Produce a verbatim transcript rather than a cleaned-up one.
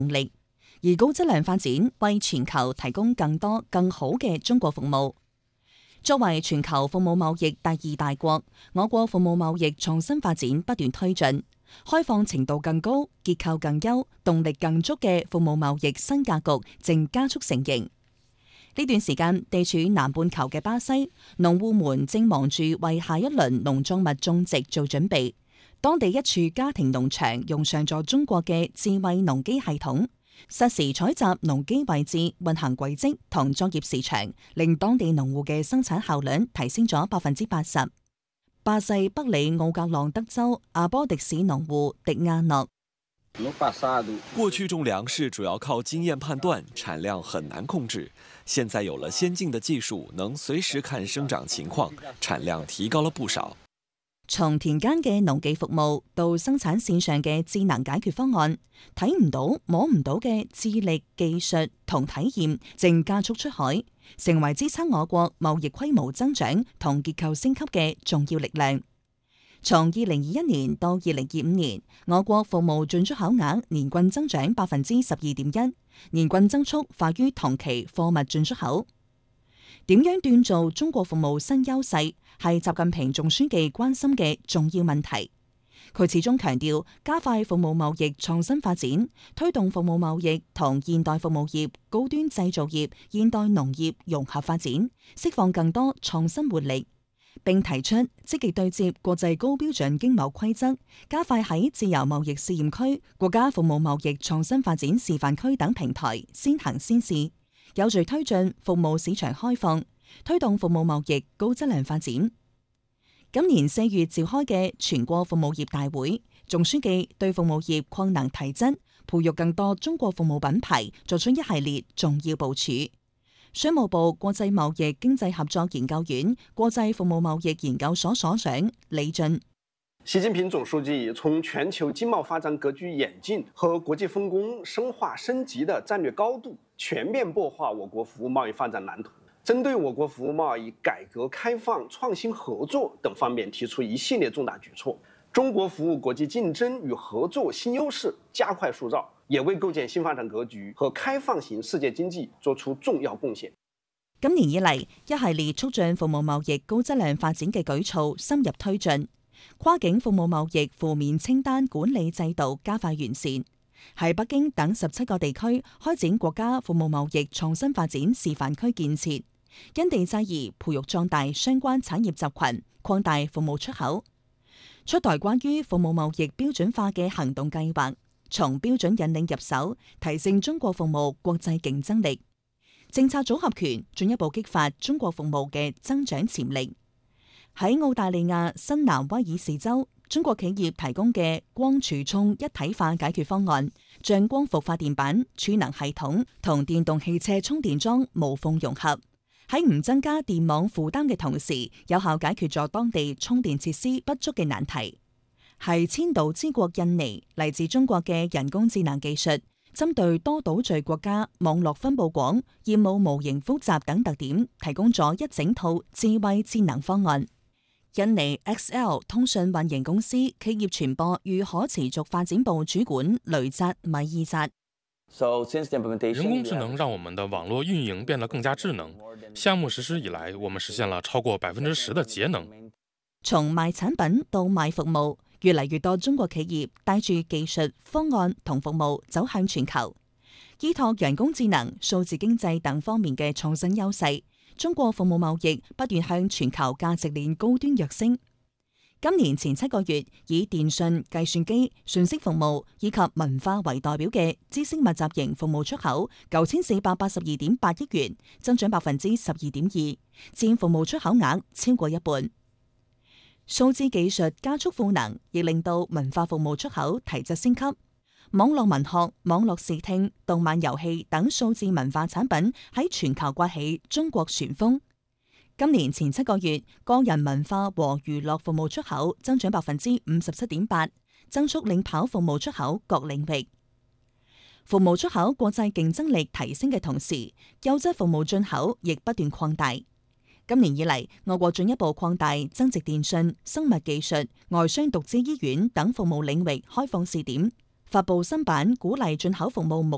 力，而高質量發展為全球提供更多更好嘅中國服務。作為全球服務貿易第二大國，我國服務貿易創新發展不斷推進，開放程度更高、結構更優、動力更足嘅服務貿易新格局正加速成形。呢段時間，地處南半球嘅巴西農戶們正忙住為下一輪農作物種植做準備。當地一處家庭農場用上咗中國嘅智慧農機系統，實時採集農機位置、運行軌跡同作業時長，令當地農戶嘅生產效率提升咗百分之八十。巴西北里奧格朗德州阿波迪市農戶迪亞諾： 過去種糧食主要靠經驗判斷，產量很難控制。現在有了先進的技術，能隨時看生長情況，產量提高了不少。 從田間嘅農技服務到生產線上嘅智能解決方案，睇唔到摸唔到嘅智力、技術同體驗正加速出海，成為支撐我國貿易規模增長同結構升級嘅重要力量。從二零二一年到二零二五年，我國服務進出口額年均增長百分之十二點一，年均增速快於同期貨物進出口。點樣鍛造中國服務新優勢，係習近平總書記關心嘅重要問題。佢始終強調加快服務貿易創新發展，推動服務貿易同現代服務業、高端製造業、現代農業融合發展，釋放更多創新活力。並提出積極對接國際高標準經貿規則，加快喺自由貿易試驗區、國家服務貿易創新發展示範區等平台先行先試，有序推進服務市場開放，推動服務貿易高質量發展。今年四月召開嘅全國服務業大會，總書記對服務業擴能提質、培育更多中國服務品牌作出一系列重要部署。商務部國際貿易經濟合作研究院國際服務貿易研究所所長李俊： 習近平總書記從全球經貿發展格局演進和國際分工深化升級的戰略高度，全面擘畫我國服務貿易發展藍圖，針對我國服務貿易改革開放、創新合作等方面提出一系列重大舉措，中國服務國際競爭與合作新優勢加快塑造，也為構建新發展格局和開放型世界經濟作出重要貢獻。 今年以嚟，一系列促進服務貿易高質量發展嘅舉措深入推進，跨境服務貿易負面清單管理制度加快完善，喺北京等十七個地區開展國家服務貿易創新發展示範區建設，因地制宜培育壯大相關產業集群，擴大服務出口。出台關於服務貿易標準化嘅行動計劃，從標準引領入手，提升中國服務國際競爭力。政策組合拳進一步激發中國服務嘅增長潛力。喺澳大利亞新南威爾士州，中國企業提供嘅光儲充一體化解決方案，將光伏發電板、儲能系統同電動汽車充電樁無縫融合，喺唔增加電網負擔嘅同時，有效解決咗當地充電設施不足嘅難題。係千島之國印尼嚟自中國嘅人工智能技術，針對多島嶼國家網絡分佈廣、業務模型複雜等特點，提供咗一整套智慧智能方案。印尼 X L 通訊運營公司企業傳播與可持續發展部主管雷扎米爾扎。 人工智能讓我們的網絡運營變得更加智能。項目實施以來，我們實現了超過百分之十的節能。 從賣產品到賣服務，越嚟越多中國企業帶住技術、方案同服務走向全球，依託人工智能、數字經濟等方面嘅創新優勢，中國服務貿易不斷向全球價值鏈高端躍升。今年前七個月，以電信、計算機、信息服務以及文化為代表嘅知識密集型服務出口九千四百八十二點八億元，增長百分之十二點二，佔服務出口額超過一半。數字技術加速賦能，亦令到文化服務出口提質升級。網絡文學、網絡視聽、動漫遊戲等數字文化產品喺全球颳起中國旋風。今年前七個月，個人文化和娛樂服務出口增長百分之五十七點八，增速領跑服務出口各領域。服務出口國際競爭力提升嘅同時，優質服務進口亦不斷擴大。今年以嚟，我國進一步擴大增值電信、生物技術、外商獨資醫院等服務領域開放試點，發布新版鼓勵進口服務目